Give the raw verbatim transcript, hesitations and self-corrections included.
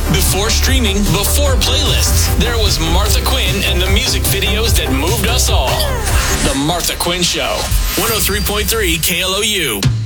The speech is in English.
Before streaming, before playlists, there was Martha Quinn and the music videos that moved us all. The Martha Quinn Show. one oh three point three K L O U.